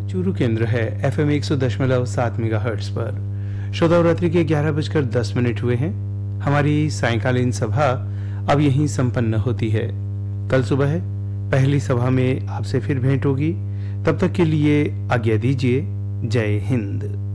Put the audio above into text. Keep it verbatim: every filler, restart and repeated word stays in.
चूरू केंद्र है F M एक सौ दशमलव सात मेगा हर्ट्स पर। श्रोतावरात्रि के ग्यारह बजकर दस मिनट हुए हैं। हमारी सायंकालीन सभा अब यहीं संपन्न होती है। कल सुबह पहली सभा में आपसे फिर भेंट होगी। तब तक के लिए आज्ञा दीजिए। जय हिंद।